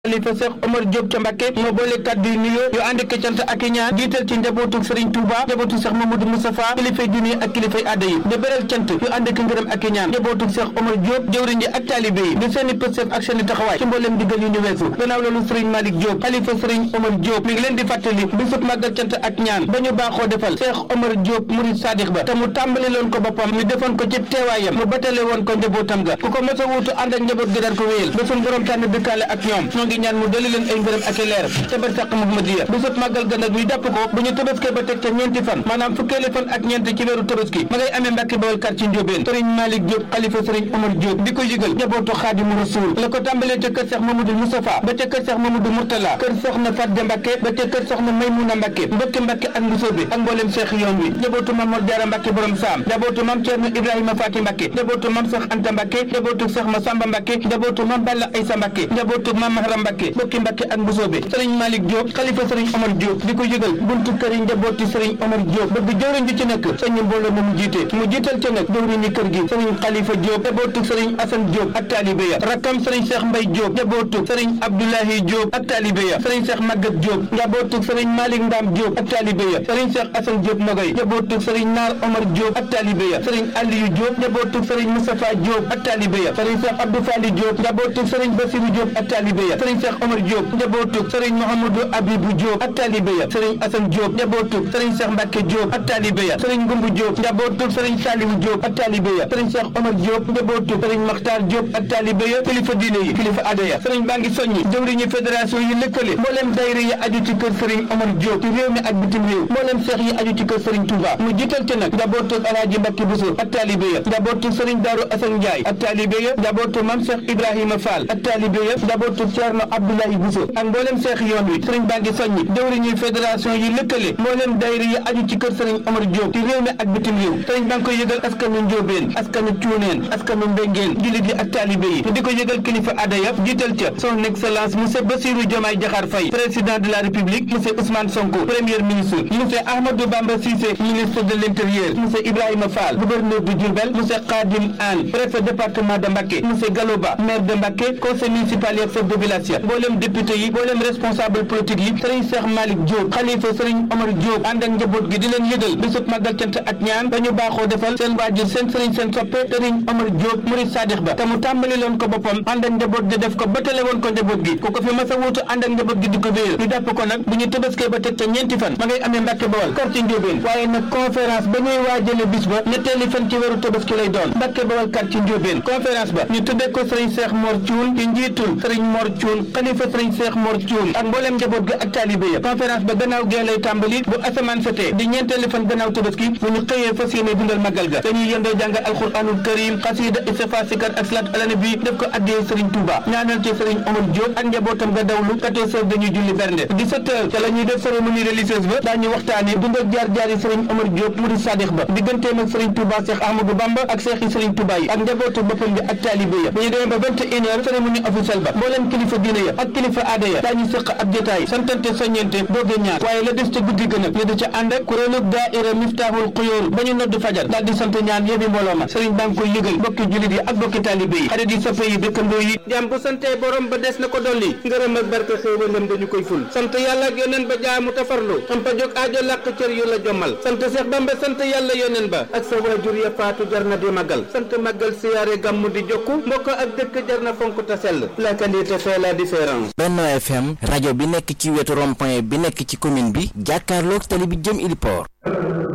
Khalifa Cheikh Omar Diop ca Mbacké moo boole kaddu yu nuyoo yu ànd ak cant ak ñaan jiital ci njabootu Serigne Touba njabootu Cheikh Mamadou Moustapha kilifay diine ak kilifay aada yi di beral cant yu ànd ak ngërëm ak ñaan njabootu Cheikh Omar Diop jëwriñ yi ak taalibe yi di seeni pësëf ak seeni taxawaay ci mboolem digal yu ñu weesu gannaaw loolu Serigne Malick Diop Khalifa Serigne Omar Diop mi ngi leen di fàttali bisub màggal cant ak ñaan ba ñu baaxoo defal Cheikh Omar Diop murid sadiq ba te mu tàmbali loon ko boppam ñu defoon ko ci teewaayam mu batale woon ko njabootam ga ku ko mos a wuutu ànd ak njaboot gi daan ko wéyal ba suñu borom tànn dëkkaale ak ñoom ñoo ngi ñaan mu dali leen ay ngërëm ak leer ca barsàq Muhammadiya bisub màggal ga nag ñu jàpp ko bu ñu tëbaskee ba teg ca ñeenti fan maanaam fukkeeli fan ak ñeent ci weeru tëbaski ma ngay amee Mbàkke Bawol quartier Ndiobène Serigne Malick Diop Khalifa Serigne Omar Diop di ko yëgal njabootu Xaadimu Rasuul la ko tàmbalee ca kër Cheikh Mamadou Moustapha ba ca kër Cheikh Mamadou Mourtala kër Soxna Fadja Mbàkke ba ca kër Soxna Maymouna Mbàkke Mbàkke ak Mbusoobe ak mboolem Cheikh yoon wi njabootu Mame Mor Diarra Mbàkke borom Saam njabootu Mame Thierno Ibrahima Faty Mbàkke njabootu Mame Cheikh Anta Mbàkke njabootu Cheikh Massamba Mbàkke njabootu Mame Balla Aïssa Mbàkke njabootu Mame Mahram Mbàkke Mbàkke ak Mbusoobe Serigne Malick Diop Khalifa Serigne Omar Diop di ko yëgal buntu kër yi njabooti Serigne Omar Diop bëgg jëwriñ ji ci nekk sañu mbooloo mu jiite mu jiital ca nag jëwriñ ñi kër gi Serigne Khalifa Diop njabootu Serigne Assane Diop ak taalibe ya rakkam Serigne Cheikh Mbaye Diop njabootu Serigne Abdoulahi Diop ak taalibe ya Serigne Cheikh Maguette Diop njabootu Serigne Malick Ndam Diop ak taalibe ya Serigne Cheikh Assane Diop Nogay njabootu Serigne Nar Omar Diop ak taalibe ya Serigne Aliou Diop njabootu Serigne Moustapha Diop ak taalibe ya Serigne Cheikh Abdou Fali Diop njabootu Serigne Bassirou Diop ak taalibe ya Serigne Cheikh Omar Diop njabootu Serigne Mouhamadou Abibou Diop ak taalibe ya Serigne Assane Diop njabootu Serigne Cheikh Mbacke Diop ak taalibe ya Serigne Goumbu Diop njabootu Serigne Saliou Diop ak taalibe ya Serigne Cheikh Omar Diop njabootu Serigne Makhtar Diop ak taalibe ya kilifa diine yi kilifa aada ya Serigne baa ngi soññi jëwriñu fédération yi lëkkale mboolem daayira yi aju ci kër Serigne Omar Diop ci réew mi ak bitim réew mboolem seex yi aju ci kër Serigne Touba mu jiital ca nag njabootu Alaaji Mbacke Bousso ak taalibe ya njabootu Serigne Darou Assane Ndiaye ak taalibe ya njabootu Mame Cheikh Ibrahima Fall ak taalibe ya njabootu Thierno Abdoulaye Bousso ak mboolem seex yoon wi Serigne baa ngi soññi jëwriñu fédération yi lëkkale mboolem daayira yi aju ci kër Serigne Omar Diop ci réew mi ak bitim réew Serigne baa ngi koy yëgal askanu Ndiobène askanu Cuuneen askanu Mbengeen jullit yi ak taalibe yi di ko yëgal kilifa aada ya jiital ca son excellence monsieur Bassirou Diomaye Diakhar Faye président de la République monsieur Ousmane Sonko premier ministre monsieur Ahmadou Bamba Cissé ministre de l'Intérieur monsieur Ibrahima Fall gouverneur de Diourbel monsieur Khadim Anne préfet département de Mbacké monsieur Galoba maire de Mbacké conseil municipal yi ak chef de village ya mboolem député yi mboolem responsable politique yi Serigne Cheikh Malick Diop Khalifa Serigne Omar Diop ànd ak njaboot gi di leen yëgal bisub màggal cant ak ñaan dañu baaxoo defal seen waajur seen Serigne seen soppe Serigne Omar Diop murid sadiq ba te mu tàmbali loon ko boppam ànd ak njaboot gi def ko batale woon ko njaboot gi ku ko fi mas a wuutu ànd ak njaboot gi di ko wéyal ñu jàpp ko nag bu ñu tëbaskee ba teg ca ñeenti fan ma ngay amee Mbàkke Bawol quartier Ndiobène waaye nag conférence ba ñuy waajale bis ba ñetteeli fan ci weeru tëbaski lay doon Mbàkke Bawol quartier Ndiobène conférence ba ñu tuddee ko Serigne Cheikh Mor Thioune ci njiitul Serigne Mor Thioune Khalifa Serigne Cheikh Mor Thioune ak mboolem njaboot gi ak taalibe ya conférence ba gannaaw gee lay tàmbali bu asamaan setee di ñeenteeli fan gannaaw tëbaski bu ñu xëyee fas yéene dundal magal ga dañuy yendoo jàng alxuraanul karim xasida istighfar sikar ak salaat ala nabi def ko addee Serigne Touba ñaanal ci Serigne Omar Diop ak njabootam ga dawlu 14 heures dañuy julli bernde 17 heures ca la ñuy def cérémonie religieuse ba daañu waxtaane dund ak jaar-jaar yi Serigne Omar Diop murid sadiq ba digganteem ak Serigne Touba Cheikh Ahmadou Bamba ak Cheikh yi Serigne Touba yi ak njabootu boppam bi ak taalibe ya bu ñu demee ba 21 heures cérémonie officielle ba mbooleem kilifa diine ya ak kilifa aada ya daañu sëq ab jotaay santante soññente dooge ñaan waaye la des ca guddi gën a ñu di ca ànd ak kuréelug daaira Miftahul Xuyoor ba ñu nodd fajar daal di sant ñaan yébi mbooloo ma Serigne baa ngi koy yëgal bokki jullit yi ak bokki taalibe yi xarit yi soppe yi dëkkandoo yi jàmm bu sante borom ba des na ko dolli ngërëm ak barke xéewalam dañu koy ful sant yàlla ak yoneen ba jaamu tafarlu am pa jóg aajo làq cër yu la jommal sant Seex Bamba sant yàlla yoneen ba ak sa waajur ya faatu jar na di magal sant magal siyaare gàmmu di jokku mbokk ak dëkk jar na fonk ta sell la qualité fait la différence. Benno FM rajo bi nekk ci wetu rond-point bi nekk ci commune bi jàkkaarloog tali bi jëm Ili Port